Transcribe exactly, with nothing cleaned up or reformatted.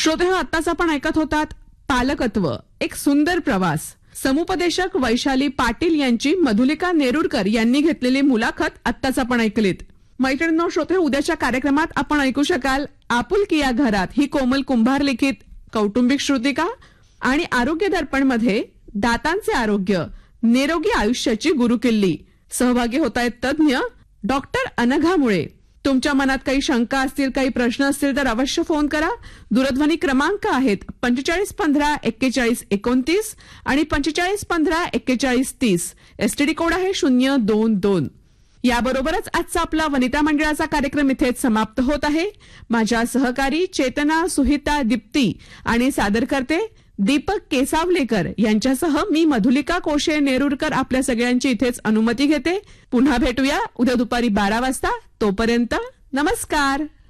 श्रोते हो, आत्ताच आपण ऐकत होतात पालकत्व एक सुंदर प्रवास. समुपदेशक वैशाली पाटील यांची मधुलिका नेरुरकर यांनी घेतलेली मुलाखत आत्ताच आपण ऐकलीत. मैत्रिणींनो, श्रोते, उद्याच्या कार्यक्रमात आपण ऐकू शकाल आपुलकी या घरात ही कोमल कुंभार लिखित कौटुंबिक श्रुतिका आणि आरोग्य दर्पण मध्ये दातांचे आरोग्य निरोगी आयुष्याची गुरुकिल्ली. सहभागी होत आहेत तज्ञ डॉक्टर अनघा मुळे. तुमच्या मनात काही शंका असतील, काही प्रश्न असतील तर अवश्य फोन करा. दूरध्वनी क्रमांक आहेत पंचेचाळीस पंधरा एक्केचाळीस एकोणतीस आणि पंचेचाळीस पंधरा एक्केचाळीस तीस. एसटीडी कोड आहे शून्य दोन दोन. याबरोबरच आजचा आपला वनिता मंडळाचा कार्यक्रम इथेच समाप्त होत आहे. माझ्या सहकारी चेतना, सुहिता, दीप्ती आणि सादर करते दीपक केसावलेकर यांच्यासह मी मधुलिका कोशे नेरुरकर आपल्या सगळ्यांची इथेच अनुमती घेते. पुन्हा भेटूया उद्या दुपारी बारा वाजता. तोपर्यंत नमस्कार.